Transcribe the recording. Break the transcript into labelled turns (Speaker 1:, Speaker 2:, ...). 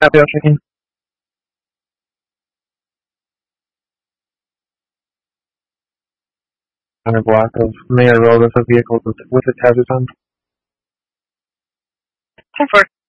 Speaker 1: Abigail checking. On a block of Mayor Road with a vehicle with its hazards on.
Speaker 2: 10-4.